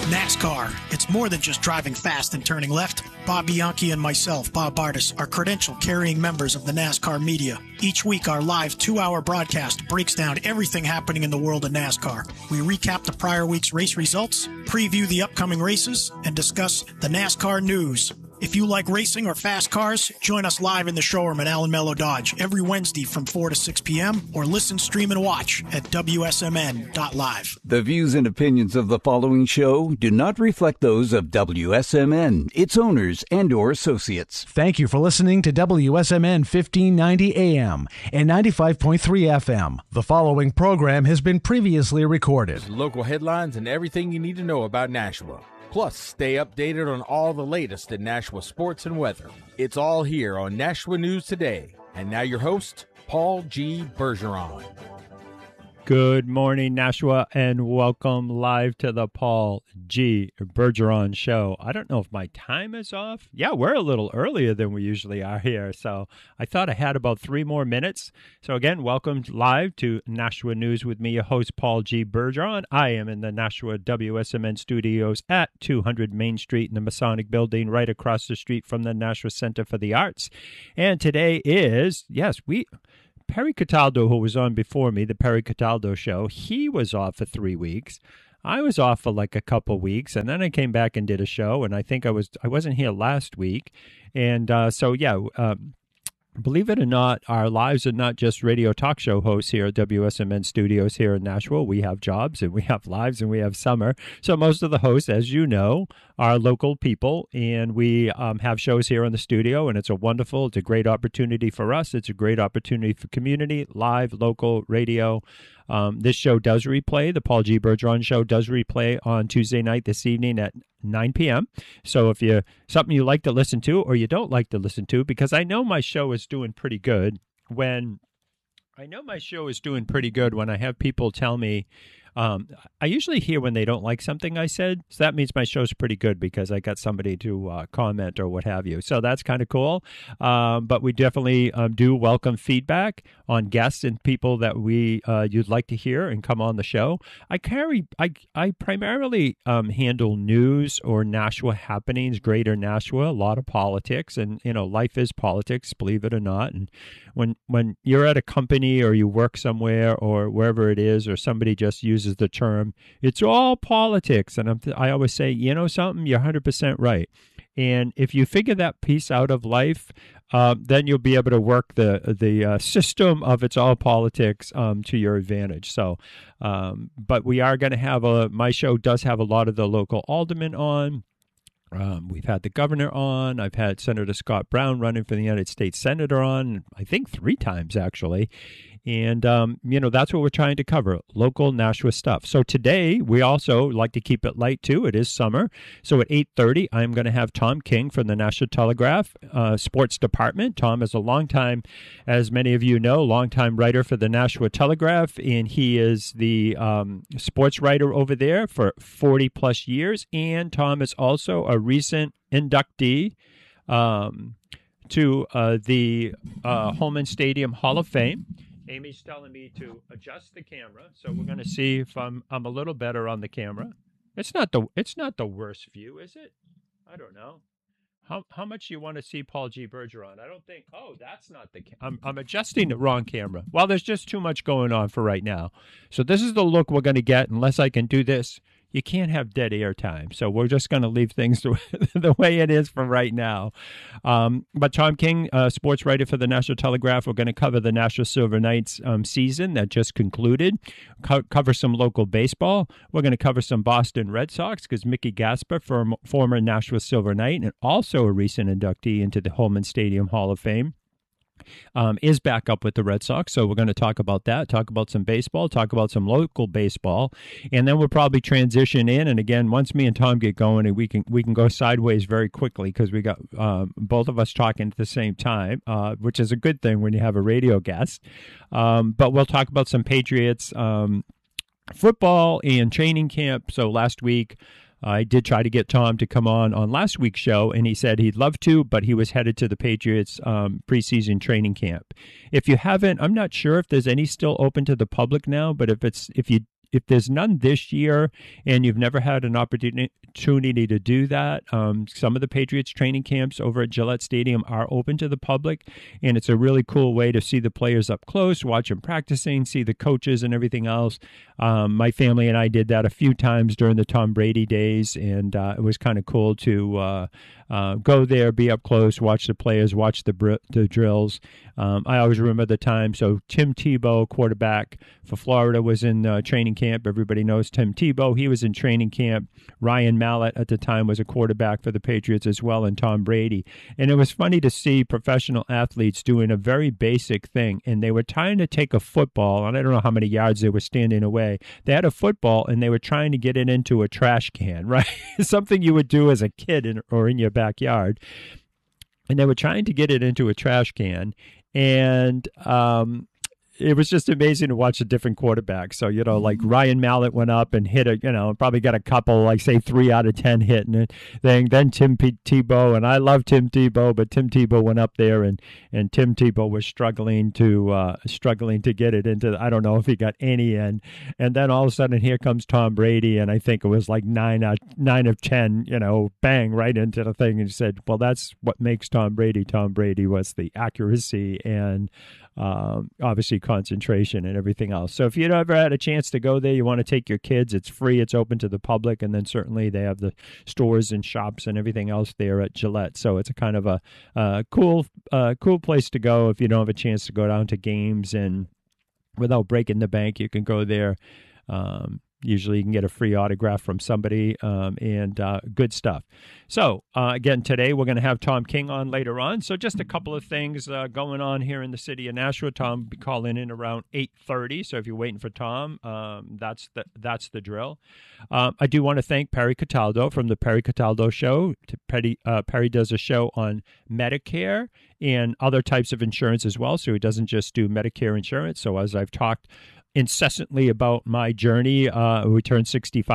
NASCAR. It's more than just driving fast and turning left. Bob Bianchi and myself, Bob Bartis, are credential-carrying members of the NASCAR media. Each week, our live 2-hour broadcast breaks down everything happening in the world of NASCAR. We recap the prior week's race results, preview the upcoming races, and discuss the NASCAR news. If you like racing or fast cars, join us live in the showroom at Allen Mello Dodge every Wednesday from 4 to 6 p.m. or listen, stream, and watch at WSMN.live. The views and opinions of the following show do not reflect those of WSMN, its owners, and or associates. Thank you for listening to WSMN 1590 AM and 95.3 FM. The following program has been previously recorded. Local headlines and everything you need to know about Nashua. Plus, stay updated on all the latest in Nashua sports and weather. It's all here on Nashua News Today. And now your host, Paul G. Bergeron. Good morning, Nashua, and welcome live to the Paul G. Bergeron Show. I don't know if my time is off. Yeah, we're a little earlier than we usually are here, so I thought I had about 3 more minutes. So again, welcome live to Nashua News with me, your host, Paul G. Bergeron. I am in the Nashua WSMN studios at 200 Main Street in the Masonic Building, right across the street from the Nashua Center for the Arts. And today is, Perry Cataldo, who was on before me, the Perry Cataldo Show, he was off for 3 weeks. I was off for like a couple weeks, and then I came back and did a show, and I think I wasn't here last week. And believe it or not, our lives are not just radio talk show hosts here at WSMN Studios here in Nashville. We have jobs, and we have lives, and we have summer. So most of the hosts, as you know, are local people, and we have shows here in the studio, and it's a great opportunity for us. It's a great opportunity for community, live, local radio. This show does replay. The Paul G. Bergeron Show does replay on Tuesday night this evening at 9 p.m. So if you're something you like to listen to or you don't like to listen to, because I know my show is doing pretty good when I have people tell me, I usually hear when they don't like something I said, so that means my show's pretty good because I got somebody to comment or what have you. So that's kind of cool. But we definitely do welcome feedback on guests and people that you'd like to hear and come on the show. I primarily handle news or Nashua happenings, greater Nashua, a lot of politics, and life is politics, believe it or not. And when you're at a company or you work somewhere or wherever it is, or somebody just uses the term, it's all politics. And I always say, something, you're 100% right. And if you figure that piece out of life, then you'll be able to work the system of it's all politics to your advantage. So, but we are going to have my show does have a lot of the local aldermen on. We've had the governor on. I've had Senator Scott Brown running for the United States Senator on, I think 3 times actually. And, that's what we're trying to cover, local Nashua stuff. So today, we also like to keep it light, too. It is summer. So at 8:30, I'm going to have Tom King from the Nashua Telegraph Sports Department. Tom is a longtime, as many of you know, longtime writer for the Nashua Telegraph, and he is the sports writer over there for 40-plus years. And Tom is also a recent inductee to the Holman Stadium Hall of Fame. Amy's telling me to adjust the camera, so we're going to see if I'm a little better on the camera. It's not the worst view, is it? I don't know. How much do you want to see Paul G. Bergeron? I don't think. Oh, that's not the. I'm adjusting the wrong camera. Well, there's just too much going on for right now. So this is the look we're going to get unless I can do this. You can't have dead air time. So we're just going to leave things the way it is for right now. But Tom King, sports writer for the Nashua Telegraph, we're going to cover the Nashua Silver Knights season that just concluded, cover some local baseball. We're going to cover some Boston Red Sox because Mickey Gasper, former Nashua Silver Knight and also a recent inductee into the Holman Stadium Hall of Fame, is back up with the Red Sox. So we're going to talk about that, talk about some baseball, talk about some local baseball, and then we'll probably transition in. And again, once me and Tom get going, and we can go sideways very quickly because we got both of us talking at the same time, which is a good thing when you have a radio guest. But we'll talk about some Patriots football and training camp. So last week, I did try to get Tom to come on last week's show, and he said he'd love to, but he was headed to the Patriots preseason training camp. If you haven't, I'm not sure if there's any still open to the public now, but if if there's none this year and you've never had an opportunity to do that, some of the Patriots training camps over at Gillette Stadium are open to the public, and it's a really cool way to see the players up close, watch them practicing, see the coaches and everything else. My family and I did that a few times during the Tom Brady days, and it was kind of cool to go there, be up close, watch the players, watch the drills. I always remember the time. So Tim Tebow, quarterback for Florida, was in training camp. Everybody knows Tim Tebow. He was in training camp. Ryan Mallett at the time was a quarterback for the Patriots as well, and Tom Brady. And it was funny to see professional athletes doing a very basic thing. And they were trying to take a football, and I don't know how many yards they were standing away. They had a football, and they were trying to get it into a trash can, right? Something you would do as a kid or in your backyard. And they were trying to get it into a trash can. And it was just amazing to watch the different quarterbacks. So, like Ryan Mallett went up and hit probably got a couple, like say 3 out of 10 hitting it. Then Tim Tebow, and I love Tim Tebow, but Tim Tebow went up there and Tim Tebow was struggling to get it into, I don't know if he got any in. And then all of a sudden here comes Tom Brady, and I think it was like 9 of 10, bang right into the thing. And he said, well, that's what makes Tom Brady. Tom Brady was the accuracy and obviously concentration and everything else. So if you'd ever had a chance to go there, you want to take your kids, it's free, it's open to the public, and then certainly they have the stores and shops and everything else there at Gillette. So it's a kind of a cool place to go if you don't have a chance to go down to games, and without breaking the bank, you can go there. Usually you can get a free autograph from somebody, and good stuff. So, again, today we're going to have Tom King on later on. So just a couple of things going on here in the city of Nashua. Tom will be calling in around 8:30. So if you're waiting for Tom, that's the drill. I do want to thank Perry Cataldo from the Perry Cataldo Show. Perry does a show on Medicare and other types of insurance as well. So he doesn't just do Medicare insurance. So as I've talked incessantly about my journey. I turned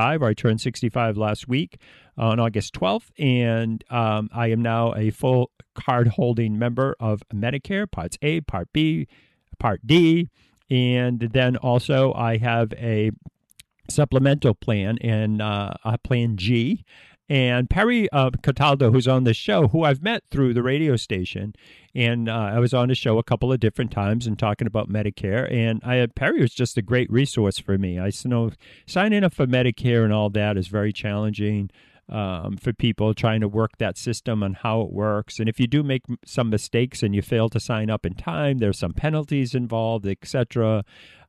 65 last week on August 12th, and I am now a full card-holding member of Medicare, Parts A, Part B, Part D, and then also I have a supplemental plan and a Plan G. And Perry Cataldo, who's on the show, who I've met through the radio station, and I was on the show a couple of different times and talking about Medicare, and Perry was just a great resource for me. I know signing up for Medicare and all that is very challenging for people trying to work that system and how it works. And if you do make some mistakes and you fail to sign up in time, there's some penalties involved, etc.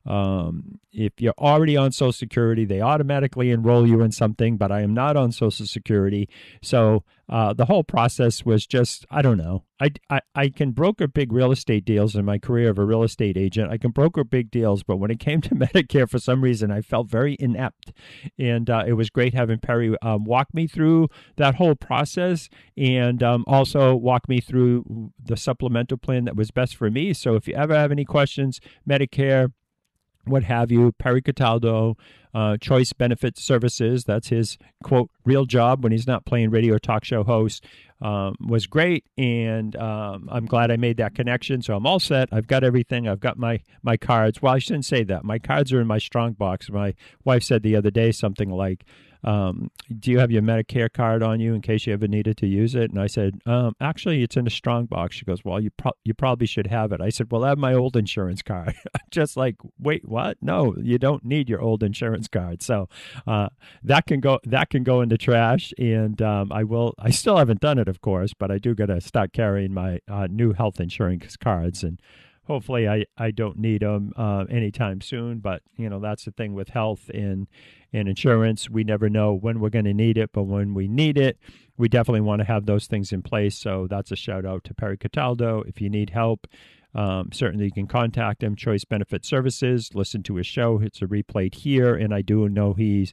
If you're already on Social Security, they automatically enroll you in something, but I am not on Social Security. So the whole process was just, I don't know. I can broker big real estate deals in my career of a real estate agent. I can broker big deals, but when it came to Medicare, for some reason, I felt very inept. And it was great having Perry walk me through that whole process and also walk me through the supplemental plan that was best for me. So if you ever have any questions, Medicare, what have you, Perry Cataldo, Choice Benefit Services, that's his, quote, real job when he's not playing radio talk show host, was great, and I'm glad I made that connection, so I'm all set. I've got everything. I've got my cards. Well, I shouldn't say that. My cards are in my strong box. My wife said the other day something like, do you have your Medicare card on you in case you ever needed to use it? And I said, actually, it's in a strong box. She goes, well, you probably should have it. I said, well, I have my old insurance card. Just like, wait, what? No, you don't need your old insurance card. So that can go in the trash. And I still haven't done it, of course, but I do got to start carrying my new health insurance cards, and hopefully I don't need them anytime soon. But, that's the thing with health and insurance. We never know when we're going to need it, but when we need it, we definitely want to have those things in place. So that's a shout out to Perry Cataldo. If you need help, certainly you can contact him, Choice Benefit Services. Listen to his show. It's a replayed here. And I do know he's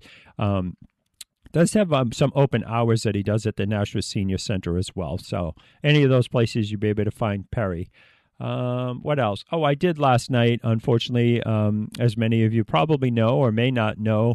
does have some open hours that he does at the Nashua Senior Center as well. So any of those places, you'll be able to find Perry. What else? Oh, I did last night, unfortunately, as many of you probably know or may not know,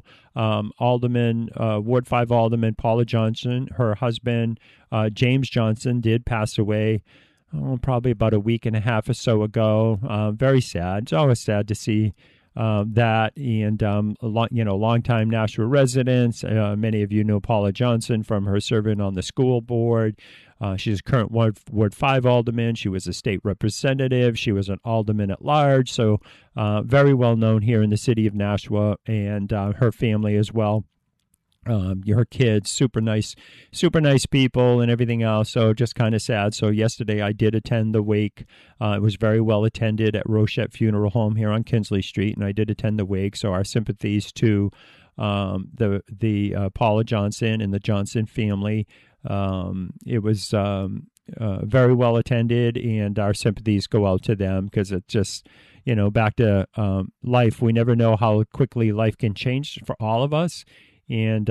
Ward 5 Alderman Paula Johnson, her husband, James Johnson, did pass away probably about a week and a half or so ago. Very sad. It's always sad to see longtime Nashua residents. Many of you know Paula Johnson from her serving on the school board. She's a current Ward 5 alderman. She was a state representative. She was an alderman at large, so very well known here in the city of Nashua, and her family as well. Her kids, super nice people and everything else. So just kind of sad. So yesterday I did attend the wake. It was very well attended at Rochette Funeral Home here on Kinsley Street, and I did attend the wake. So our sympathies to the Paula Johnson and the Johnson family. It was very well attended, and our sympathies go out to them because it's just, back to life. We never know how quickly life can change for all of us. And,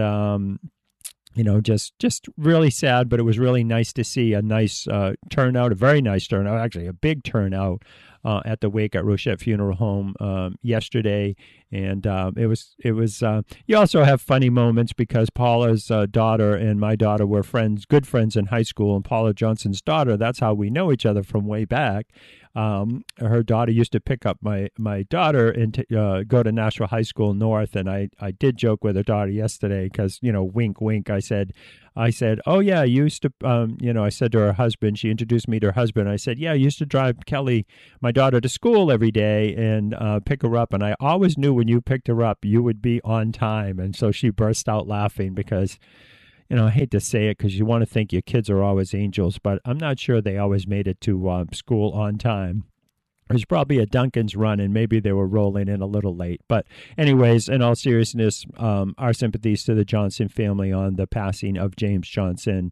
just really sad, but it was really nice to see a nice turnout, a very nice turnout, actually a big turnout at the wake at Rochette Funeral Home yesterday. And it was. You also have funny moments because Paula's daughter and my daughter were good friends in high school, and Paula Johnson's daughter, that's how we know each other from way back. Her daughter used to pick up my daughter and go to Nashua High School North, and I did joke with her daughter yesterday because, wink, wink. I said, oh yeah, I used to, I said to her husband, she introduced me to her husband. I said, yeah, I used to drive Kelly, my daughter, to school every day and pick her up, and I always knew when you picked her up, you would be on time. And so she burst out laughing because, I hate to say it because you want to think your kids are always angels, but I'm not sure they always made it to school on time. There's probably a Dunkin's run, and maybe they were rolling in a little late. But anyways, in all seriousness, our sympathies to the Johnson family on the passing of James Johnson,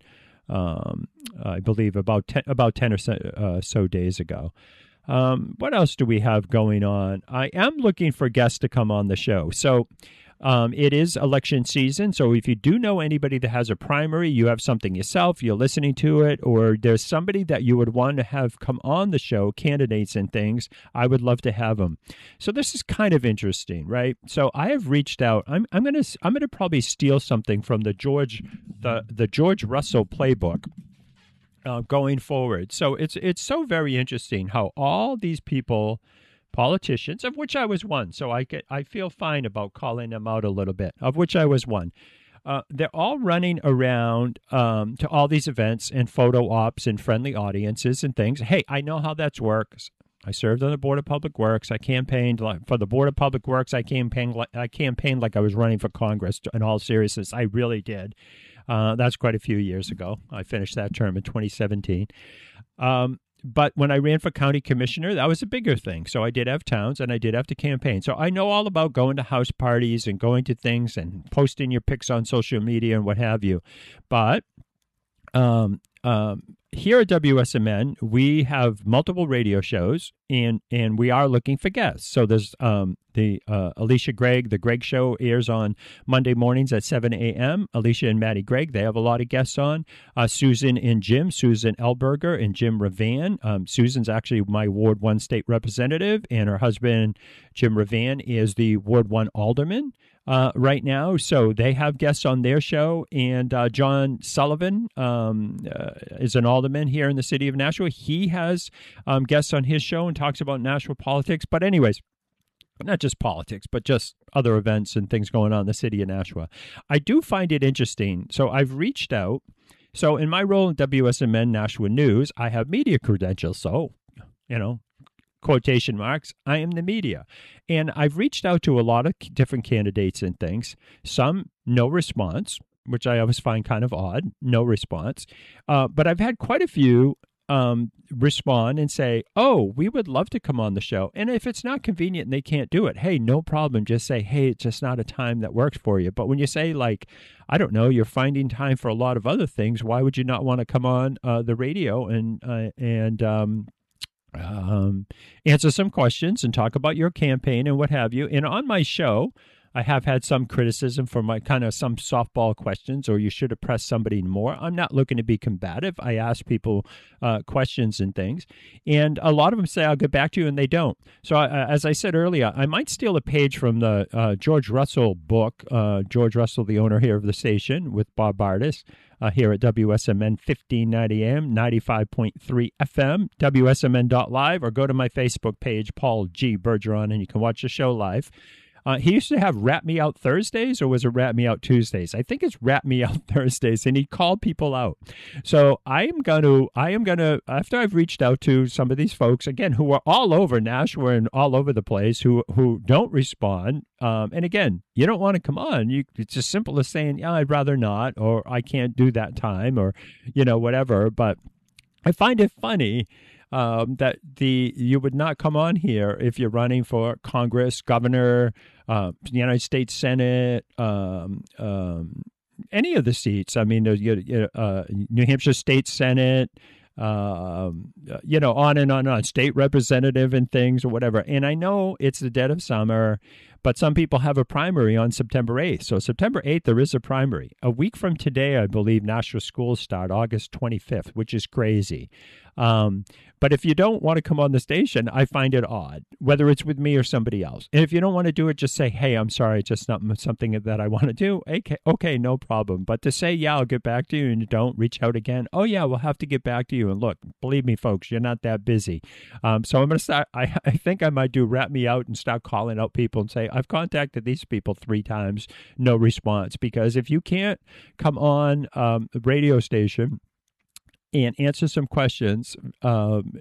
I believe about 10 or so days ago. What else do we have going on? I am looking for guests to come on the show. So it is election season, so if you do know anybody that has a primary, you have something yourself, you're listening to it, or there's somebody that you would want to have come on the show, candidates and things, I would love to have them. So this is kind of interesting, right? So I have reached out. I'm gonna probably steal something from the George Russell playbook. Going forward. So it's so very interesting how all these people, politicians, of which I was one, so I feel fine about calling them out a little bit, of which I was one. They're all running around to all these events and photo ops and friendly audiences and things. Hey, I know how that works. I served on the Board of Public Works. I campaigned for the Board of Public Works. I campaigned like I was running for Congress. In all seriousness, I really did. That's quite a few years ago. I finished that term in 2017. But when I ran for county commissioner, that was a bigger thing. So I did have towns and I did have to campaign. So I know all about going to house parties and going to things and posting your pics on social media and what have you. But here at WSMN, we have multiple radio shows, and we are looking for guests. So there's the Alicia Gregg, the Gregg Show airs on Monday mornings at 7 a.m. Alicia and Maddie Gregg, they have a lot of guests on. Susan Elberger and Jim Ravan. Susan's actually my Ward 1 state representative, and her husband, Jim Ravan, is the Ward 1 alderman. Right now, so they have guests on their show, and John Sullivan is an alderman here in the city of Nashua. He has guests on his show and talks about Nashua politics. But anyways, not just politics, but just other events and things going on in the city of Nashua. I do find it interesting. So I've reached out. So in my role in WSMN Nashua News, I have media credentials. So, quotation marks, I am the media. And I've reached out to a lot of different candidates and things. Some, no response, which I always find kind of odd, no response. But I've had quite a few respond and say, oh, we would love to come on the show. And if it's not convenient and they can't do it, hey, no problem. Just say, hey, it's just not a time that works for you. But when you say, like, I don't know, you're finding time for a lot of other things, why would you not want to come on the radio and answer some questions and talk about your campaign and what have you? And on my show, I have had some criticism for my kind of some softball questions, or you should have pressed somebody more. I'm not looking to be combative. I ask people questions and things, and a lot of them say, I'll get back to you, and they don't. So as I said earlier, I might steal a page from the George Russell book, George Russell, the owner here of the station, with Bob Bardis, here at WSMN 1590 AM, 95.3 FM, WSMN.live, or go to my Facebook page, Paul G. Bergeron, and you can watch the show live. He used to have Wrap Me Out Thursdays, or was it Wrap Me Out Tuesdays? I think it's Wrap Me Out Thursdays, and he called people out. So I am gonna, after I've reached out to some of these folks, again, who are all over Nashua and all over the place, who don't respond, and again, you don't want to come on. It's as simple as saying, yeah, I'd rather not, or I can't do that time, or, whatever. But I find it funny that you would not come on here if you're running for Congress, governor, the United States Senate, any of the seats. I mean, New Hampshire State Senate, on and on, state representative and things or whatever. And I know it's the dead of summer, but some people have a primary on September 8th. So September 8th, there is a primary. A week from today, I believe, Nashua schools start August 25th, which is crazy. But if you don't want to come on the station, I find it odd, whether it's with me or somebody else. And if you don't want to do it, just say, hey, I'm sorry, it's just not something that I want to do. Okay, no problem. But to say, yeah, I'll get back to you, and you don't reach out again, oh, yeah, we'll have to get back to you. And look, believe me, folks, you're not that busy. So I'm going to start, I think I might Wrap Me Out and start calling out people and say, I've contacted these people 3 times, no response. Because if you can't come on the radio station and answer some questions, come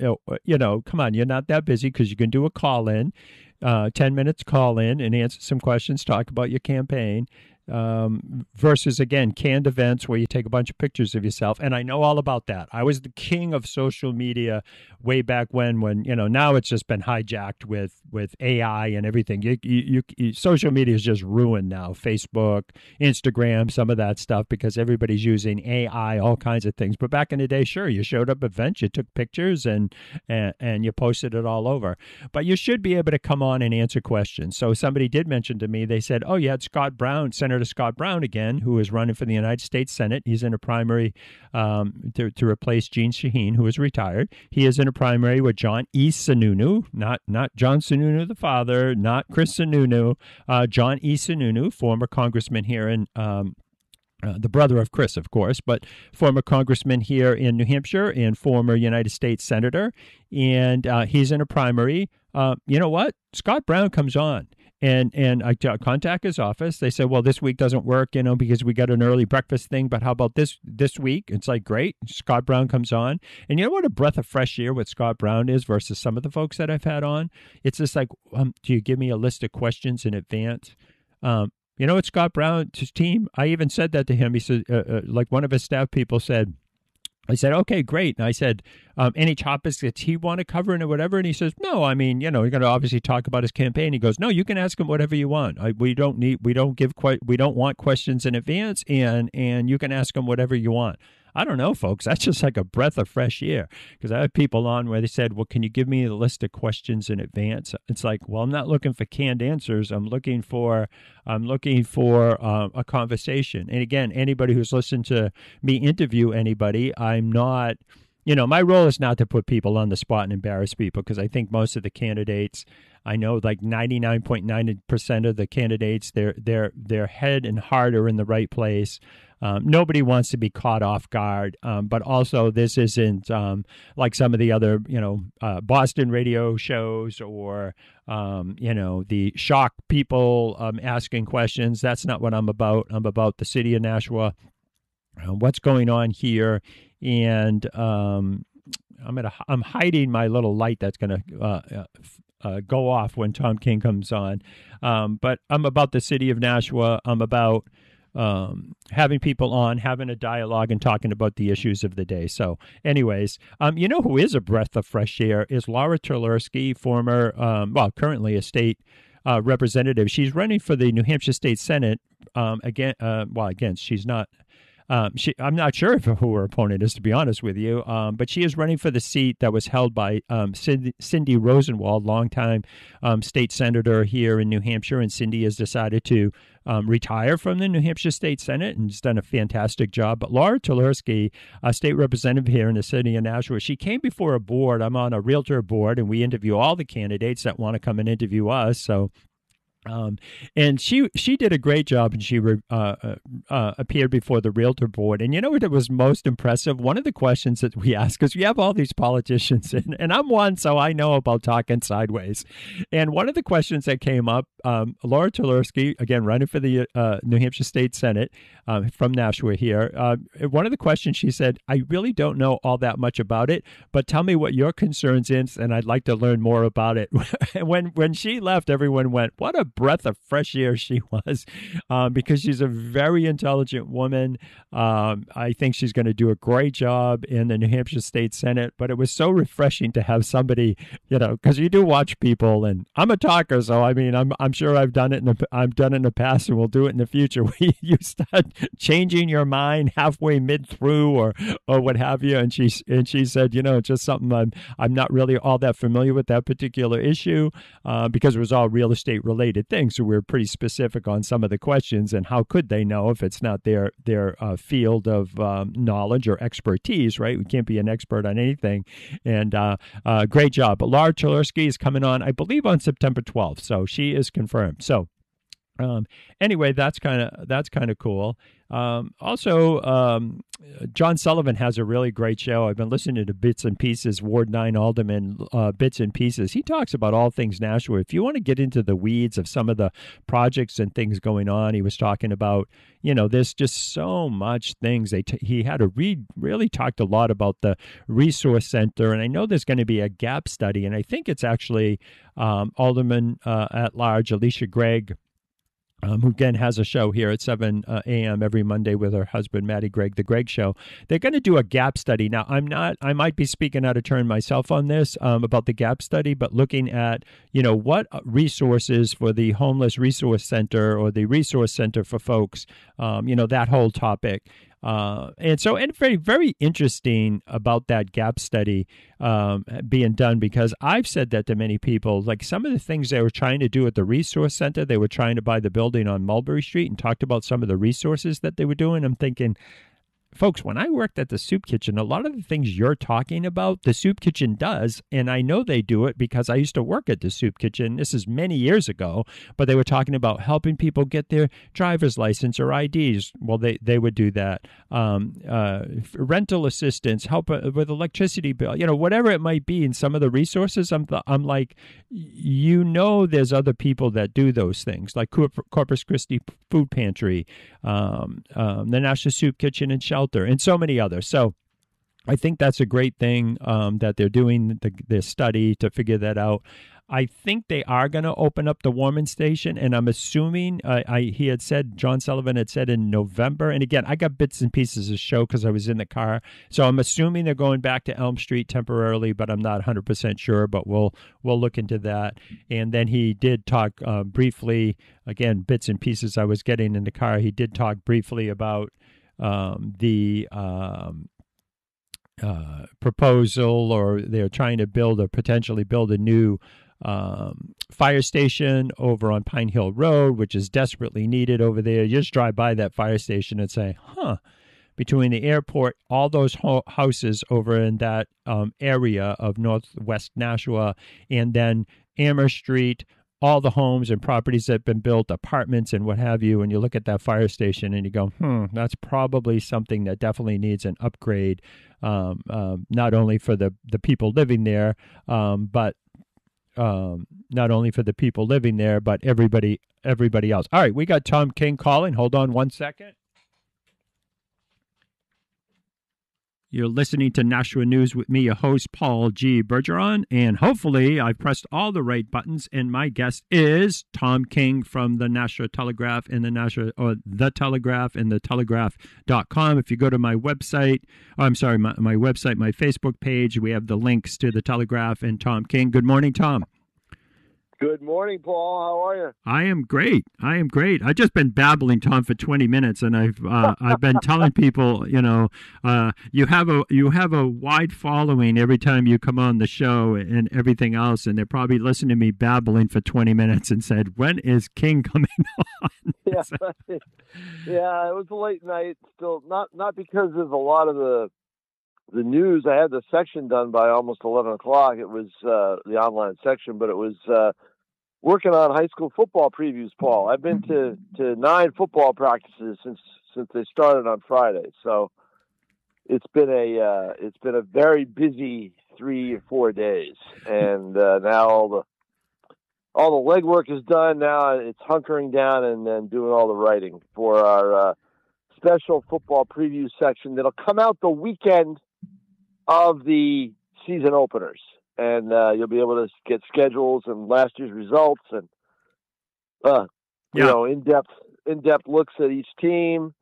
on, you're not that busy, because you can do a call-in, 10 minutes call-in and answer some questions, talk about your campaign, versus, again, canned events where you take a bunch of pictures of yourself. And I know all about that. I was the king of social media way back when now it's just been hijacked with AI and everything. Social media is just ruined now. Facebook, Instagram, some of that stuff, because everybody's using AI, all kinds of things. But back in the day, sure, you showed up at events, you took pictures, and you posted it all over. But you should be able to come on and answer questions. So somebody did mention to me, they said, oh, you had Scott Brown, Senator Scott Brown again, who is running for the United States Senate. He's in a primary to replace Jeanne Shaheen, who is retired. He is in a primary with John E. Sununu, not John Sununu the father, not Chris Sununu, John E. Sununu, former congressman here in the brother of Chris, of course, but former congressman here in New Hampshire and former United States Senator. And he's in a primary. You know what? Scott Brown comes on. And I contact his office. They said, well, this week doesn't work, because we got an early breakfast thing. But how about this week? It's like, great. Scott Brown comes on. And you know what a breath of fresh air with Scott Brown is versus some of the folks that I've had on? It's just like, do you give me a list of questions in advance? What Scott Brown's team, I even said that to him. He said, like one of his staff people said, I said, okay, great. And I said, any topics that he want to cover and whatever? And he says, no, I mean, you're going to obviously talk about his campaign. He goes, no, you can ask him whatever you want. We don't want questions in advance, and you can ask him whatever you want. I don't know, folks. That's just like a breath of fresh air, because I have people on where they said, well, can you give me a list of questions in advance? It's like, well, I'm not looking for canned answers. I'm looking for a conversation. And again, anybody who's listened to me interview anybody, I'm not, my role is not to put people on the spot and embarrass people, because I think most of the candidates, I know like 99.9% of the candidates, their head and heart are in the right place. Nobody wants to be caught off guard, but also this isn't like some of the other, Boston radio shows or, the shock people asking questions. That's not what I'm about. I'm about the city of Nashua, what's going on here, and I'm hiding my little light that's going to go off when Tom King comes on. But I'm about the city of Nashua. I'm about having people on, having a dialogue, and talking about the issues of the day. So anyways, who is a breath of fresh air is Laura Terlersky, former, currently a state representative. She's running for the New Hampshire State Senate against, she's not I'm not sure who her opponent is, to be honest with you, but she is running for the seat that was held by Cindy Rosenwald, longtime state senator here in New Hampshire, and Cindy has decided to retire from the New Hampshire State Senate and has done a fantastic job. But Laura Tulerski, a state representative here in the city of Nashua, she came before a board. I'm on a realtor board, and we interview all the candidates that want to come and interview us. So and she did a great job, and she appeared before the Realtor Board. And you know what was most impressive? One of the questions that we ask, because we have all these politicians, and I'm one, so I know about talking sideways. And one of the questions that came up, Laura Tulerski, again, running for the New Hampshire State Senate from Nashua here, one of the questions she said, I really don't know all that much about it, but tell me what your concerns is, and I'd like to learn more about it. When she left, everyone went, what a breath of fresh air she was, because she's a very intelligent woman. I think she's going to do a great job in the New Hampshire State Senate, but it was so refreshing to have somebody, because you do watch people, and I'm a talker, so I mean, I'm sure I've done it in the past, and we'll do it in the future. You start changing your mind halfway mid through, or what have you, and she said, it's just something I'm not really all that familiar with that particular issue, because it was all real estate related things. So we're pretty specific on some of the questions, and how could they know if it's not their field of knowledge or expertise, right? We can't be an expert on anything. And great job. But Laura Tulerski is coming on, I believe, on September 12th. So she is confirmed. So anyway, that's kind of cool. Also, John Sullivan has a really great show. I've been listening to Bits and Pieces, Ward 9 Alderman Bits and Pieces. He talks about all things Nashua. If you want to get into the weeds of some of the projects and things going on, he was talking about, there's just so much things. He had to really talked a lot about the resource center, and I know there's going to be a gap study, and I think it's actually Alderman at Large, Alicia Gregg, who again has a show here at 7 a.m. every Monday with her husband, Maddie Gregg, The Gregg Show. They're going to do a gap study. Now, I might be speaking out of turn myself on this about the gap study, but looking at, what resources for the Homeless Resource Center or the Resource Center for folks, that whole topic. And very, very interesting about that gap study being done, because I've said that to many people, like some of the things they were trying to do at the Resource Center, they were trying to buy the building on Mulberry Street and talked about some of the resources that they were doing. I'm thinking, folks, when I worked at the soup kitchen, a lot of the things you're talking about, the soup kitchen does, and I know they do it because I used to work at the soup kitchen. This is many years ago, but they were talking about helping people get their driver's license or IDs. Well, they would do that. Rental assistance, help with electricity bill, whatever it might be. In some of the resources, I'm like, there's other people that do those things, like Corpus Christi Food Pantry, the National Soup Kitchen and Shelter, and so many others. So I think that's a great thing that they're doing this study to figure that out. I think they are going to open up the warming station, and I'm assuming John Sullivan had said in November. And again, I got bits and pieces of the show because I was in the car. So I'm assuming they're going back to Elm Street temporarily, but I'm not 100% sure, but we'll look into that. And then he did talk briefly, again, bits and pieces I was getting in the car. He did talk briefly about the proposal, or they're trying to potentially build a new fire station over on Pine Hill Road, which is desperately needed over there. You just drive by that fire station and say, between the airport, all those houses over in that area of northwest Nashua, and then Amherst Street, all the homes and properties that have been built, apartments and what have you, and you look at that fire station and you go, that's probably something that definitely needs an upgrade, not only for the people living there, but everybody else. All right, we got Tom King calling. Hold on one second. You're listening to Nashua News with me, your host, Paul G. Bergeron, and hopefully I've pressed all the right buttons, and my guest is Tom King from the Nashua Telegraph and the Telegraph and the Telegraph.com. If you go to my website, my website, my Facebook page, we have the links to the Telegraph and Tom King. Good morning, Tom. Good morning, Paul. How are you? I am great. I've just been babbling, Tom, for 20 minutes, and I've been telling people, you have a wide following every time you come on the show and everything else, and they're probably listening to me babbling for 20 minutes and said, "When is King coming on?" Yeah, yeah. It was a late night. Still, not because of a lot of the news. I had the section done by almost 11 o'clock. It was the online section, but it was working on high school football previews, Paul. I've been to 9 football practices since they started on Friday. So it's been a very busy 3 or 4 days, and now all the legwork is done. Now it's hunkering down and then doing all the writing for our special football preview section that'll come out the weekend of the season openers. And you'll be able to get schedules and last year's results and in-depth looks at each team.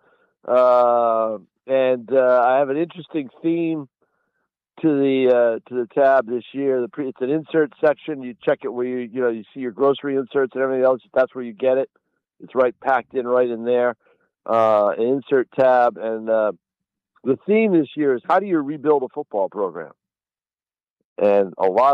And I have an interesting theme to the tab this year. It's an insert section. You check it where you see your grocery inserts and everything else. That's where you get it. It's packed in right in there. An insert tab, and the theme this year is how do you rebuild a football program? And a lot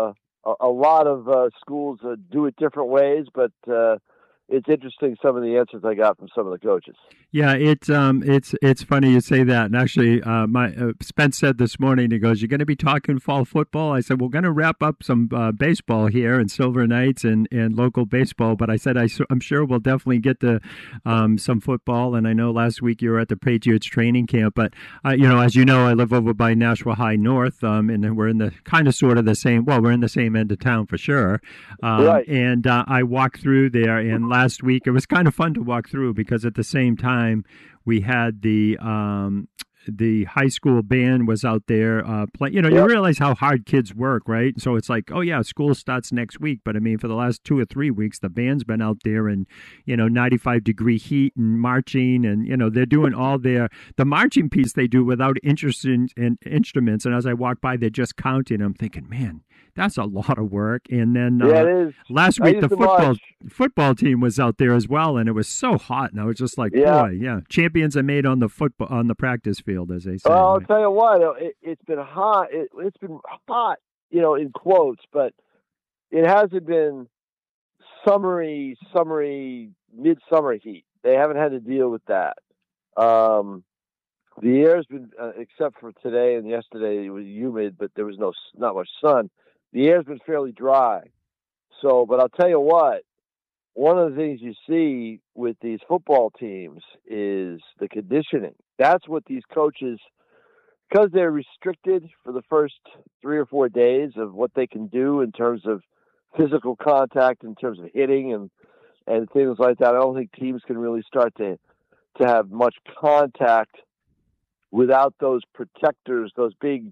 of schools do it different ways, but it's interesting some of the answers I got from some of the coaches. Yeah, it's funny you say that. And actually, my Spence said this morning, he goes, "You're going to be talking fall football?" I said, "We're going to wrap up some baseball here and Silver Knights and local baseball." But I said, I'm sure we'll definitely get to some football. And I know last week you were at the Patriots training camp. But, as you know, I live over by Nashua High North, and we're in the kind of sort of the same, well, we're in the same end of town for sure. Right. And I walked through there, and last week it was kind of fun to walk through because at the same time, we had the high school band was out there playing. You realize how hard kids work, right? So it's like, oh yeah, school starts next week, but I mean, for the last 2 or 3 weeks, the band's been out there in 95-degree heat and marching, and they're doing all the marching piece they do without instruments. And as I walk by, they're just counting. I'm thinking, man, that's a lot of work. And then it is. Last week the football team was out there as well, and it was so hot. And I was just like, boy, yeah, champions are made on the practice field, as they say. Well, I'll tell you what, it's been hot. It's been hot, in quotes, but it hasn't been summery, midsummer heat. They haven't had to deal with that. The air's been, except for today and yesterday, it was humid, but there was not much sun. The air's been fairly dry. So, but I'll tell you what, one of the things you see with these football teams is the conditioning. That's what these coaches, because they're restricted for the first 3 or 4 days of what they can do in terms of physical contact, in terms of hitting and things like that. I don't think teams can really start to have much contact without those protectors, those big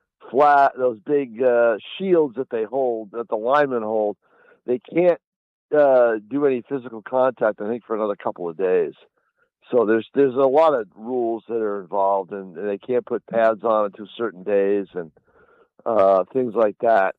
shields that they hold, that the linemen hold. They can't do any physical contact, I think, for another couple of days. So there's a lot of rules that are involved, and they can't put pads on until certain days and things like that.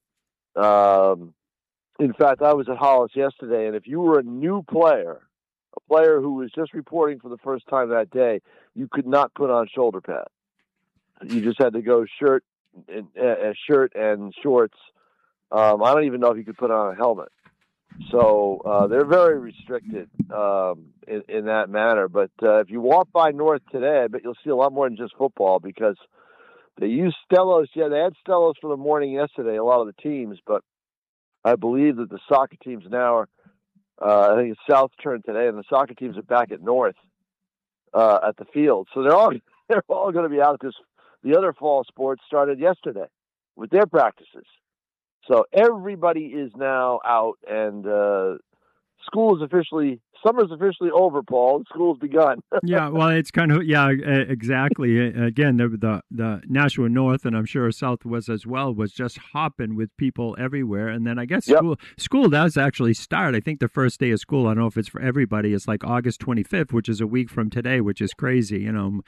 In fact, I was at Hollis yesterday, and if you were a new player, a player who was just reporting for the first time that day, you could not put on shoulder pads. You just had to go shirt and shorts. I don't even know if you could put on a helmet. So they're very restricted in that manner. But if you walk by North today, I bet you'll see a lot more than just football, because they use Stellos. Yeah, they had Stellos for the morning yesterday, a lot of the teams. But I believe that the soccer teams now are, I think it's South's turn today, and the soccer teams are back at North at the field. So they're all going to be out, because the other fall sports started yesterday with their practices. So everybody is now out, and summer's officially over, Paul. School's begun. Yeah, well, it's kind of, exactly. Again, the Nashua North, and I'm sure South was as well, was just hopping with people everywhere. And then I guess school does actually start. I think the first day of school, I don't know if it's for everybody, it's like August 25th, which is a week from today, which is crazy.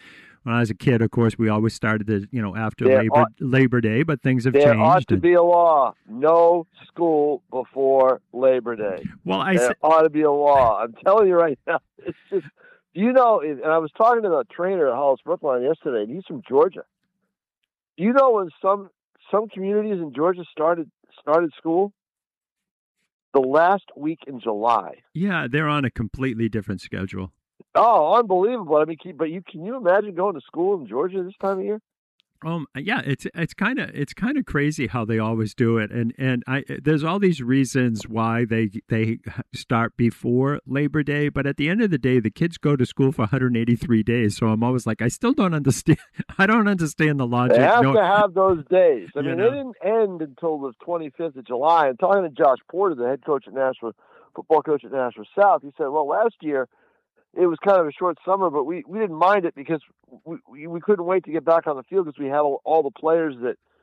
when I was a kid, of course, we always started after Labor Day, but things have changed. There ought to be a law: no school before Labor Day. Well, there ought to be a law. I'm telling you right now. It's just, and I was talking to the trainer at Hollis Brookline yesterday, and he's from Georgia. Do you know when some communities in Georgia started school? The last week in July. Yeah, they're on a completely different schedule. Oh, unbelievable! I mean, can you imagine going to school in Georgia this time of year? Yeah, it's kind of crazy how they always do it, and there's all these reasons why they start before Labor Day, but at the end of the day, the kids go to school for 183 days. So I'm always like, I still don't understand. I don't understand the logic. They have to have those days. I mean, they didn't end until the 25th of July. And talking to Josh Porter, the head coach at Nashville, football coach at Nashville South, he said, well, last year it was kind of a short summer, but we didn't mind it because we couldn't wait to get back on the field because we had all the players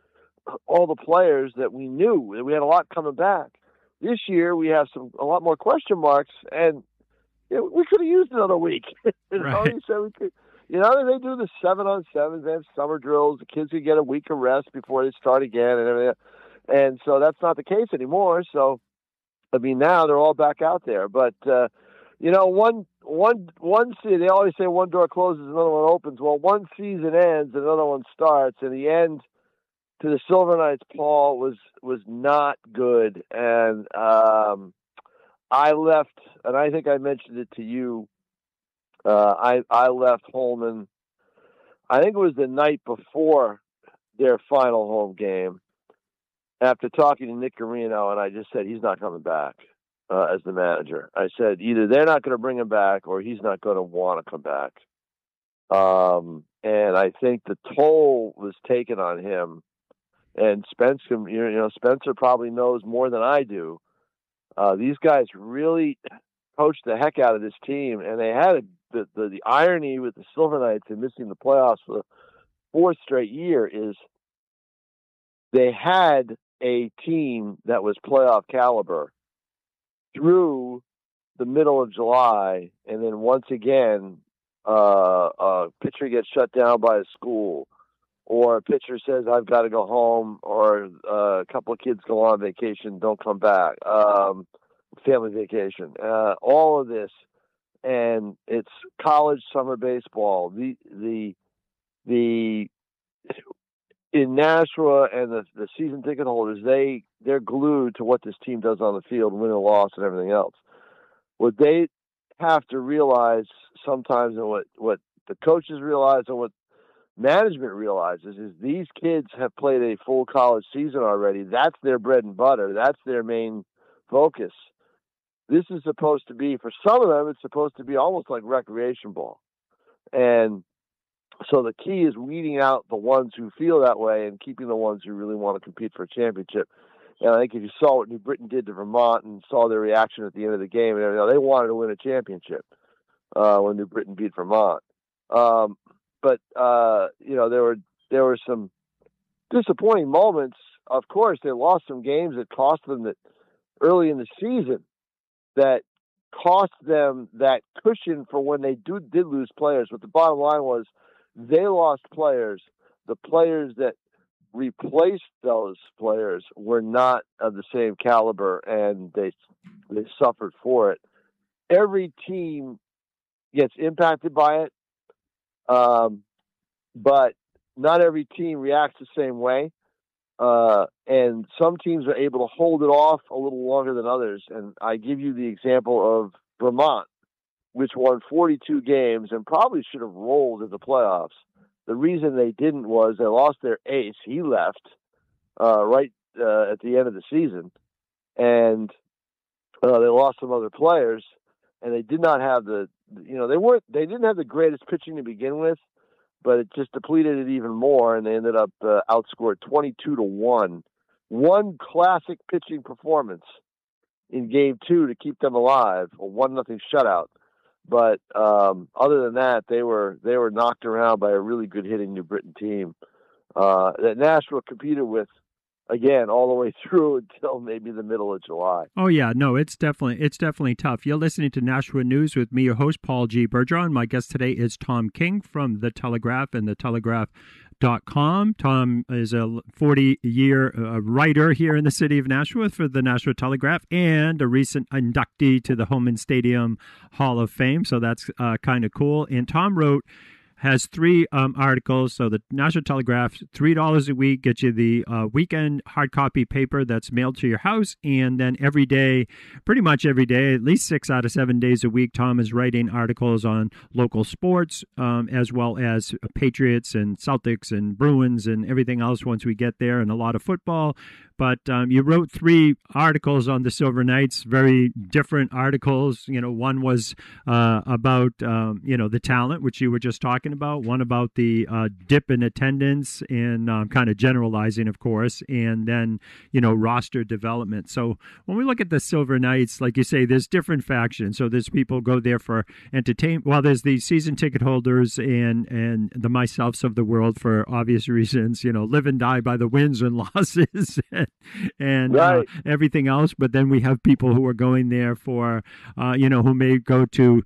that we knew, and we had a lot coming back. This year we have a lot more question marks, and we could have used another week. Right. He said we could. They do the 7-on-7s, they have summer drills. The kids could get a week of rest before they start again and everything. And so that's not the case anymore. So, I mean, now they're all back out there, but. One season, they always say one door closes, another one opens. Well, one season ends, another one starts, and the end to the Silver Knights, Paul, was not good. And I left, and I think I mentioned it to you. I left Holman. I think it was the night before their final home game. After talking to Nick Garino, and I just said he's not coming back. As the manager, I said either they're not going to bring him back or he's not going to want to come back. And I think the toll was taken on him. And Spencer probably knows more than I do. These guys really coached the heck out of this team, and they had the irony with the Silver Knights and missing the playoffs for the fourth straight year is they had a team that was playoff caliber through the middle of July, and then once again, a pitcher gets shut down by a school, or a pitcher says, I've got to go home, or a couple of kids go on vacation, don't come back, family vacation, all of this, and it's college summer baseball. The in Nashua and the season ticket holders, they're glued to what this team does on the field, win or loss, and everything else. What they have to realize sometimes, and what the coaches realize, and what management realizes, is these kids have played a full college season already. That's their bread and butter. That's their main focus. This is supposed to be, for some of them, it's supposed to be almost like recreation ball. And so the key is weeding out the ones who feel that way and keeping the ones who really want to compete for a championship. And I think if you saw what New Britain did to Vermont and saw their reaction at the end of the game, and everything, they wanted to win a championship when New Britain beat Vermont. But there were some disappointing moments. Of course, they lost some games that cost them that early in the season that cost them that cushion for when they did lose players. But the bottom line was, they lost players. The players that replaced those players were not of the same caliber, and they suffered for it. Every team gets impacted by it, but not every team reacts the same way. And some teams are able to hold it off a little longer than others. And I give you the example of Vermont, which won 42 games and probably should have rolled in the playoffs. The reason they didn't was they lost their ace. He left right at the end of the season, and they lost some other players, and they did not have they didn't have the greatest pitching to begin with, but it just depleted it even more, and they ended up outscored 22-1. One classic pitching performance in Game 2 to keep them alive, a 1-0 shutout. But other than that, they were knocked around by a really good hitting New Britain team that Nashville competed with again, all the way through until maybe the middle of July. Oh yeah, no, it's definitely tough. You're listening to Nashua News with me, your host, Paul G. Bergeron. My guest today is Tom King from The Telegraph and thetelegraph.com. Tom is a 40-year writer here in the city of Nashua for the Nashua Telegraph and a recent inductee to the Homan Stadium Hall of Fame. So that's kind of cool. And Tom has 3 articles. So the National Telegraph, $3 a week, gets you the weekend hard copy paper that's mailed to your house. And then every day, pretty much every day, at least 6 out of 7 days a week, Tom is writing articles on local sports, as well as Patriots and Celtics and Bruins and everything else once we get there, and a lot of football. But you wrote 3 articles on the Silver Knights, very different articles. One was about, the talent, which you were just talking about. One about the dip in attendance and kind of generalizing, of course. And then, roster development. So when we look at the Silver Knights, like you say, there's different factions. So there's people go there for entertainment. Well, there's the season ticket holders and the myselfs of the world for obvious reasons, live and die by the wins and losses. And right. Everything else. But then we have people who are going there for, who may go to,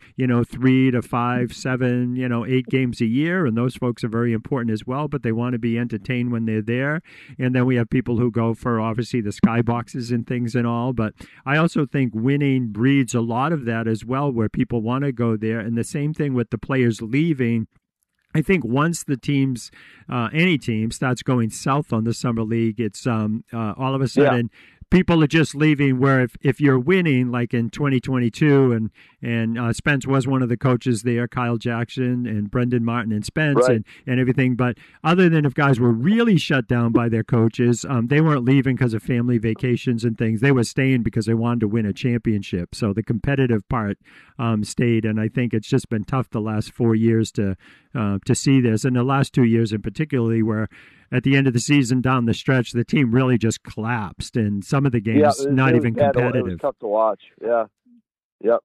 3 to 5, 7, 8 games a year. And those folks are very important as well, but they want to be entertained when they're there. And then we have people who go for, obviously, the skyboxes and things and all. But I also think winning breeds a lot of that as well, where people want to go there. And the same thing with the players leaving. I think once the teams, any team, starts going south on the summer league, it's all of a sudden people are just leaving. Where if you're winning, like in 2022, and Spence was one of the coaches there, Kyle Jackson and Brendan Martin and Spence and everything. But other than if guys were really shut down by their coaches, they weren't leaving because of family vacations and things. They were staying because they wanted to win a championship. So the competitive part stayed, and I think it's just been tough the last 4 years to see this, and the last 2 years in particularly, where at the end of the season down the stretch, the team really just collapsed, and some of the games not even competitive. It was tough to watch. Yeah. Yep.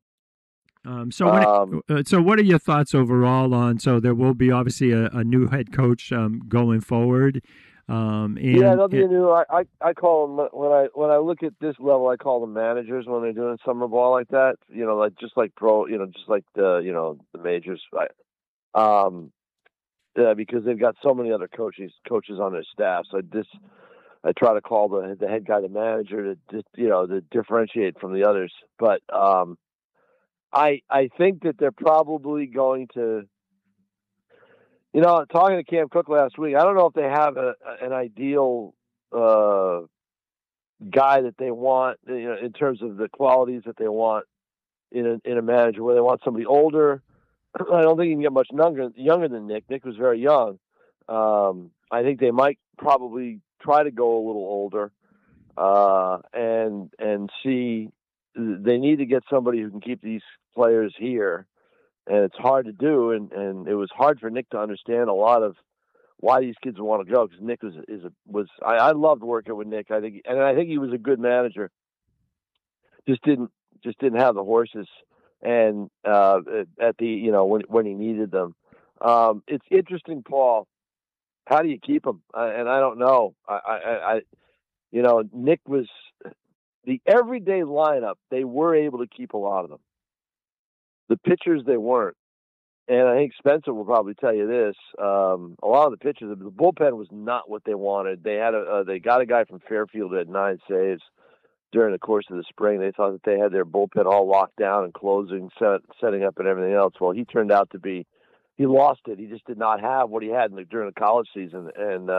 So what are your thoughts overall on? So there will be obviously a new head coach going forward. There'll be a new. I call them when I look at this level, I call them managers when they're doing summer ball like that. Just like the majors. Because they've got so many other coaches on their staff. So I try to call the head guy the manager to differentiate from the others. But I think that they're probably going to. Talking to Cam Cook last week, I don't know if they have an ideal guy that they want, in terms of the qualities that they want in a manager. Where they want somebody older. I don't think you can get much younger than Nick. Nick was very young. I think they might probably try to go a little older, and see. They need to get somebody who can keep these players here, and it's hard to do. And it was hard for Nick to understand a lot of why these kids want to go, because Nick I loved working with Nick. I think he was a good manager. Just didn't have the horses. And at the when he needed them, it's interesting, Paul. How do you keep them? And I don't know. Nick was the everyday lineup. They were able to keep a lot of them. The pitchers they weren't, and I think Spencer will probably tell you this. A lot of the pitchers, the bullpen was not what they wanted. They had they got a guy from Fairfield who had 9 saves. During the course of the spring, they thought that they had their bullpen all locked down and closing, setting up, and everything else. Well, he turned out to be, he lost it. He just did not have what he had during the college season, and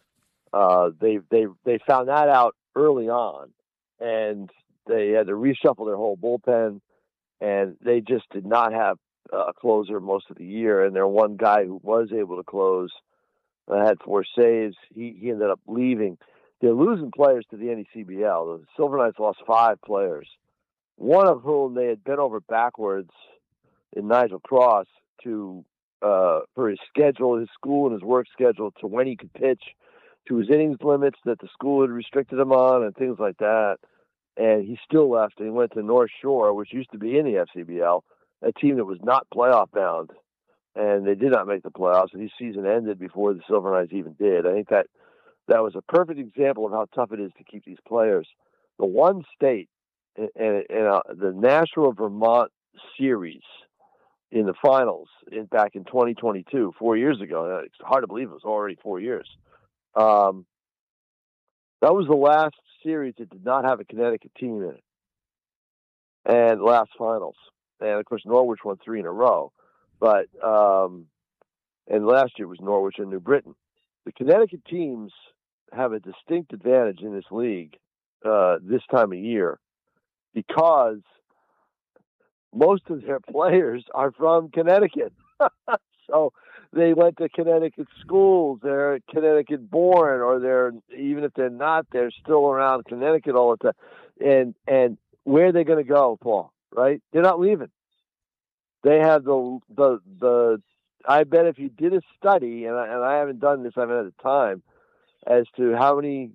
they found that out early on, and they had to reshuffle their whole bullpen, and they just did not have a closer most of the year. And their one guy who was able to close had 4 saves. He ended up leaving. They're losing players to the NECBL. The Silver Knights lost 5 players, one of whom they had bent over backwards in Nigel Cross for his schedule, his school and his work schedule, to when he could pitch, to his innings limits that the school had restricted him on, and things like that. And he still left, and he went to North Shore, which used to be in the FCBL, a team that was not playoff bound, and they did not make the playoffs. And his season ended before the Silver Knights even did. I think that that was a perfect example of how tough it is to keep these players. The one state in the Nashua Vermont series in the finals back in 2022, 4 years ago. It's hard to believe it was already 4 years. That was the last series that did not have a Connecticut team in it, and last finals. And of course, Norwich won 3 in a row, but and last year was Norwich and New Britain. The Connecticut teams have a distinct advantage in this league this time of year because most of their players are from Connecticut. So they went to Connecticut schools. They're Connecticut born, or even if they're not, they're still around Connecticut all the time. And where are they going to go, Paul? Right? They're not leaving. They have the. I bet if you did a study, and I haven't done this, I haven't had the time, as to how many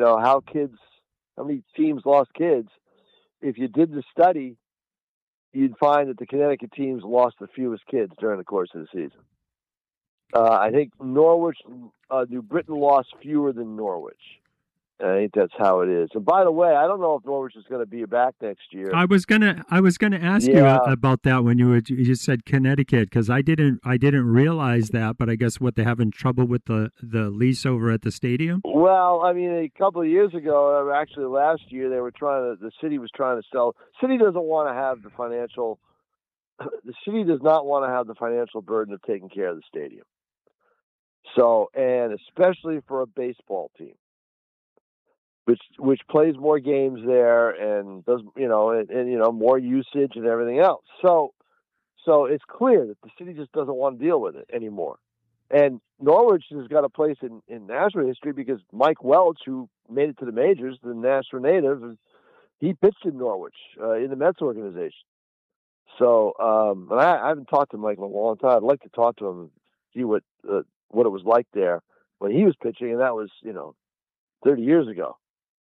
teams lost kids. If you did the study, you'd find that the Connecticut teams lost the fewest kids during the course of the season. I think Norwich, New Britain lost fewer than Norwich. I think that's how it is. And by the way, I don't know if Norwich is going to be back next year. I was gonna ask you about that when you just said Connecticut, because I didn't realize that, but I guess they having trouble with the lease over at the stadium. Well, I mean, a couple of years ago, actually last year, the city was trying to sell. City doesn't want to have the financial. The city does not want to have the financial burden of taking care of the stadium. So, and especially for a baseball team, which plays more games there and does, more usage and everything else. So it's clear that the city just doesn't want to deal with it anymore. And Norwich has got a place in Nashua history because Mike Welch, who made it to the majors, the Nashua native, he pitched in Norwich in the Mets organization. So, and I haven't talked to Mike in a long time. I'd like to talk to him and see what it was like there when he was pitching, and that was 30 years ago.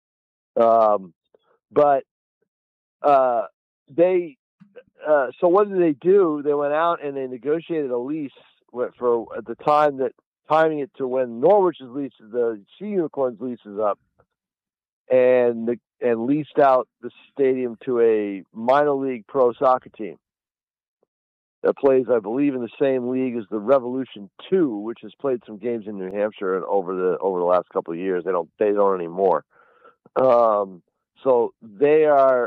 But they, so what did they do? They went out and they negotiated a lease for at the time timing it to when Norwich's lease, the Sea Unicorns lease is up, and leased out the stadium to a minor league pro soccer team that plays, I believe, in the same league as the Revolution 2, which has played some games in New Hampshire and over the last couple of years. They don't anymore. So they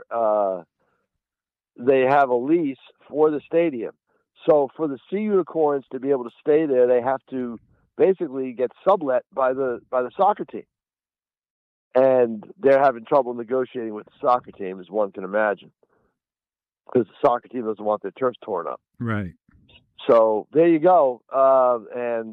have a lease for the stadium. So for the Sea Unicorns to be able to stay there, they have to basically get sublet by the soccer team. And they're having trouble negotiating with the soccer team, as one can imagine, because the soccer team doesn't want their turf torn up. Right. So there you go. And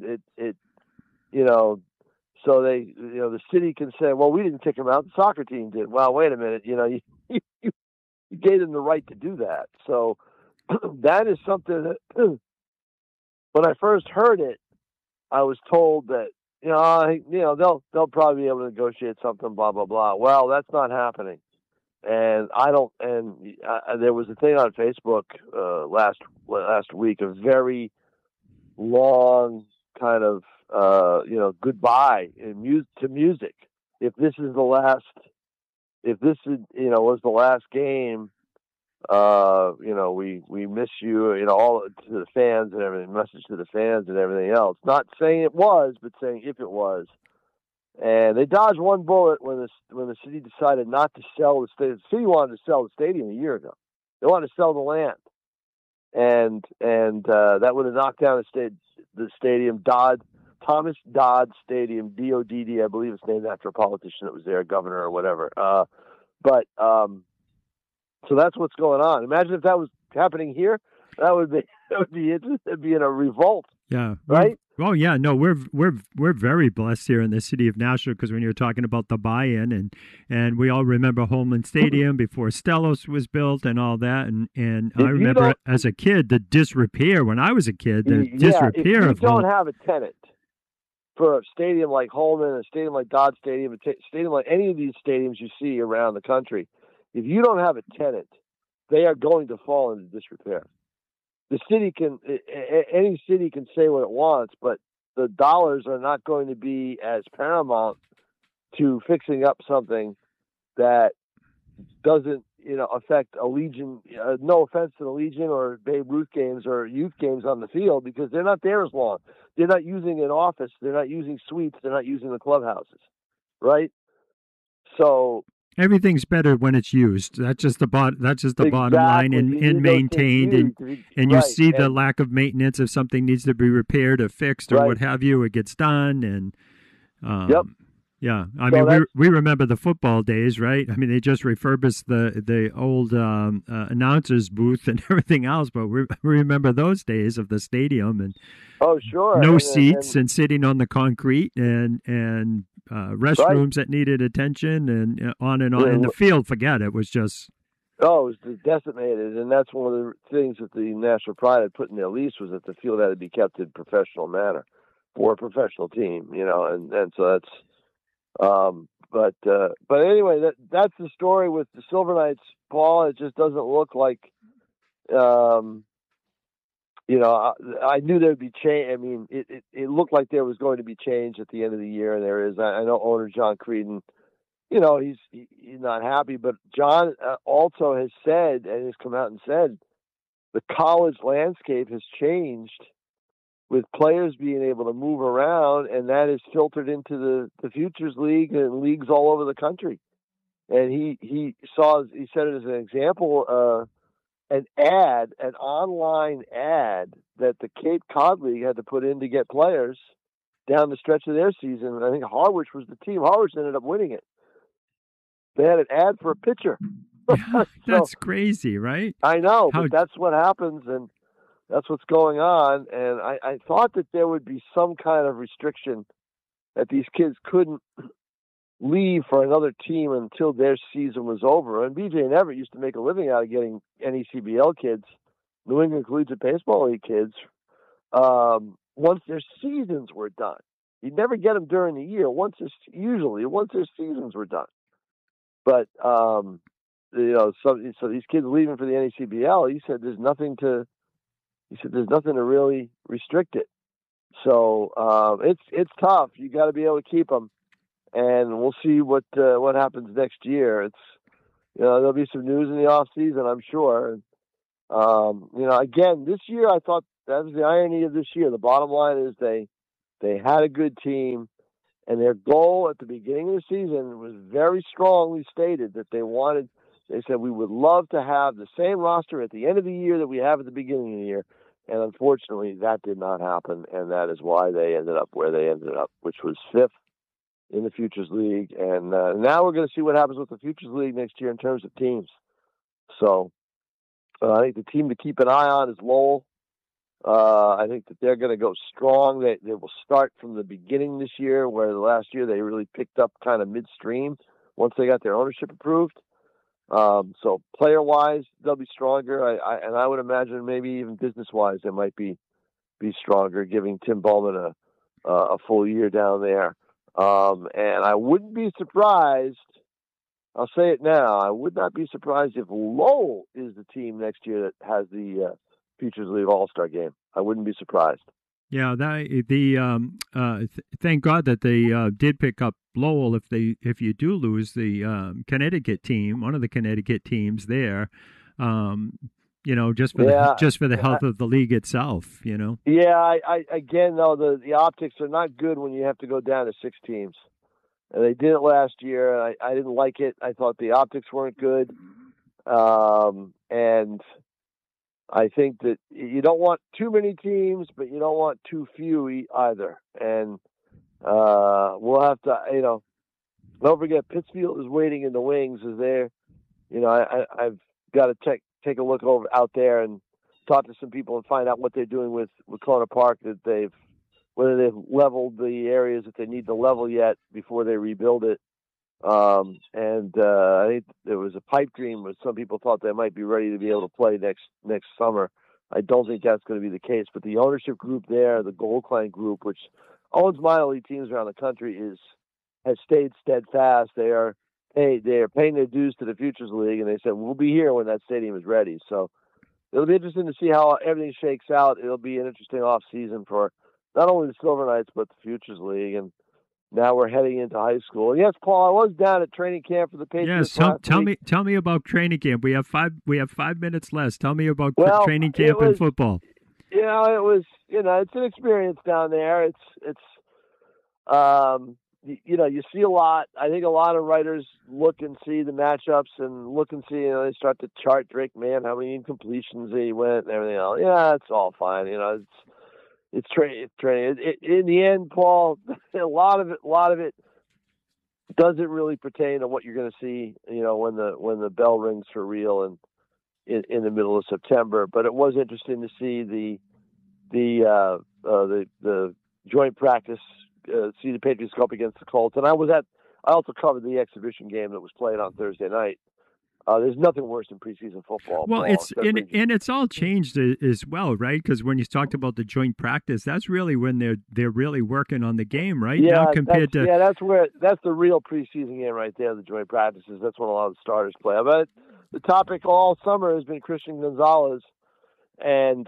so they, the city can say, well, we didn't kick them out. The soccer team did. Well, wait a minute. You gave them the right to do that. So that is something that when I first heard it, I was told that, they'll probably be able to negotiate something, blah, blah, blah. Well, that's not happening. And there was a thing on Facebook last week, a very long kind of, goodbye to music. If this was the last game, we miss you, all to the fans and everything, message to the fans and everything else. Not saying it was, but saying if it was. And they dodged one bullet when the city decided not to sell the stadium. The city wanted to sell the stadium a year ago. They wanted to sell the land, and that would have knocked down the stadium. Thomas Dodd Stadium, DODD, I believe it's named after a politician that was there, governor or whatever. So that's what's going on. Imagine if that was happening here. That would be interesting. It'd be in a revolt. Yeah. Right. Oh yeah. No, we're very blessed here in the city of Nashua, because when you're talking about the buy-in and we all remember Homeland Stadium before Stellos was built and all that, and I remember as a kid the disrepair when I was a kid. The disrepair if you don't have a tenant for a stadium like Holman, a stadium like Dodd Stadium, a stadium like any of these stadiums you see around the country, if you don't have a tenant, they are going to fall into disrepair. The city any city can say what it wants, but the dollars are not going to be as paramount to fixing up something that doesn't, affect a Legion. No offense to the Legion or Babe Ruth games or youth games on the field, because they're not there as long. They're not using an office. They're not using suites. They're not using the clubhouses, right? So everything's better when it's used. That's just the bottom line, and maintained, and you see the lack of maintenance. If something needs to be repaired or fixed or what have you, it gets done. And yeah, I mean, we remember the football days, right? I mean, they just refurbished the old announcers booth and everything else, but we remember those days of the stadium and no seats and sitting on the concrete and restrooms that needed attention and on and on. And the field, forget it, was just... Oh, it was decimated, and that's one of the things that the National Pride had put in their lease, was that the field had to be kept in professional manner for a professional team, and so that's... But anyway, that's the story with the Silver Knights, Paul. It just doesn't look like, I knew there'd be change. I mean, it looked like there was going to be change at the end of the year, and there is. I know owner John Creedon, he's not happy, but John also has said, and has come out and said, the college landscape has changed with players being able to move around, and that is filtered into the Futures League and leagues all over the country. And he said it as an example, an online ad that the Cape Cod League had to put in to get players down the stretch of their season. I think Harwich was the team. Harwich ended up winning it. They had an ad for a pitcher. That's crazy, right? I know, but that's what happens, and that's what's going on. And I thought that there would be some kind of restriction that these kids couldn't leave for another team until their season was over. And BJ and Everett used to make a living out of getting NECBL kids, New England Collegiate Baseball League kids, once their seasons were done. You'd never get them during the year, once their seasons were done. But, so these kids leaving for the NECBL, he said there's nothing to really restrict it. So it's tough. You got to be able to keep them, and we'll see what happens next year. It's there'll be some news in the off season, I'm sure. Again, this year I thought that was the irony of this year. The bottom line is they had a good team, and their goal at the beginning of the season was very strongly stated that they said we would love to have the same roster at the end of the year that we have at the beginning of the year. And unfortunately, that did not happen, and that is why they ended up where they ended up, which was 5th in the Futures League. And now we're going to see what happens with the Futures League next year in terms of teams. So I think the team to keep an eye on is Lowell. I think that they're going to go strong. They will start from the beginning this year, where the last year they really picked up kind of midstream once they got their ownership approved. So player-wise, they'll be stronger. I would imagine maybe even business-wise, they might be stronger, giving Tim Bowman a full year down there. And I wouldn't be surprised. I'll say it now. I would not be surprised if Lowell is the team next year that has the Futures League All-Star game. I wouldn't be surprised. Yeah, thank God that they did pick up Lowell. If you do lose the Connecticut team, one of the Connecticut teams there, just for the health of the league itself, Yeah, I again though the optics are not good when you have to go down to 6 teams. And they did it last year. And I didn't like it. I thought the optics weren't good, and I think that you don't want too many teams, but you don't want too few either. And we'll have to, don't forget Pittsfield is waiting in the wings. Is there? I've got to take a look out there and talk to some people and find out what they're doing with Kona Park. Whether they've leveled the areas that they need to level yet before they rebuild it. I think there was a pipe dream where some people thought they might be ready to be able to play next summer. I don't think that's going to be the case, but the ownership group there, the Gold Clan group, which owns minor league teams around the country, has stayed steadfast. They are paying their dues to the Futures League, and they said, we'll be here when that stadium is ready. So it'll be interesting to see how everything shakes out. It'll be an interesting off season for not only the Silver Knights, but the Futures League. And now we're heading into high school. And yes, Paul, I was down at training camp for the Patriots. Yes, tell me about training camp. We have 5 minutes less. Tell me about training camp in football. It's an experience down there. You see a lot. I think a lot of writers look and see the matchups and look and see, they start to chart Drake Mann, how many incompletions he went and everything else. Yeah, it's all fine. It's training. In the end, Paul, a lot of it doesn't really pertain to what you're going to see, when the bell rings for real and in the middle of September. But it was interesting to see the joint practice, see the Patriots go up against the Colts. And I also covered the exhibition game that was played on Thursday night. There's nothing worse than preseason football. Well, it's all changed as well, right? Because when you talked about the joint practice, that's really when they're really working on the game, right? Yeah, now compared that's the real preseason game right there. The joint practices. That's when a lot of the starters play. But the topic all summer has been Christian Gonzalez, and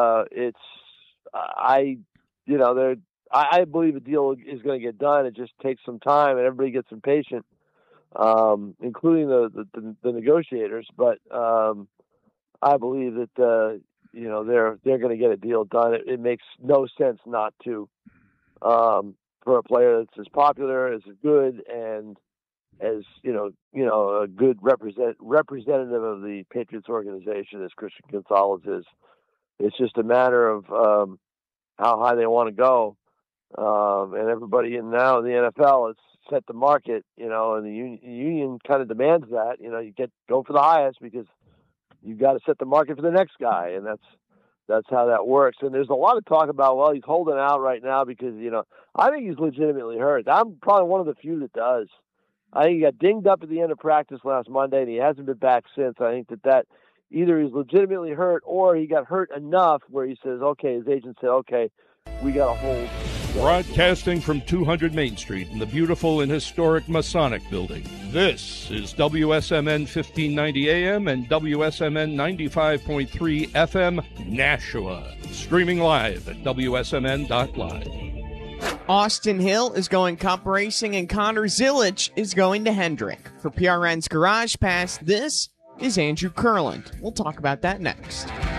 I believe a deal is going to get done. It just takes some time, and everybody gets impatient, including the negotiators. But I believe that they're going to get a deal done. It makes no sense not to, for a player that's as popular, as good, and as a good representative of the Patriots organization as Christian Gonzalez is. It's just a matter of how high they want to go. And everybody now in the NFL has set the market, and the union kind of demands that, you go for the highest because you've got to set the market for the next guy. And that's how that works. And there's a lot of talk about, well, he's holding out right now because, I think he's legitimately hurt. I'm probably one of the few that does. I think he got dinged up at the end of practice last Monday and he hasn't been back since. I think that either he's legitimately hurt or he got hurt enough where he says, okay, his agent said, okay, we got to hold. Broadcasting from 200 Main Street in the beautiful and historic Masonic Building. This is WSMN 1590 AM and WSMN 95.3 FM Nashua. Streaming live at WSMN.live. Austin Hill is going Cup Racing and Connor Zilic is going to Hendrick. For PRN's Garage Pass, this is Andrew Kurland. We'll talk about that next.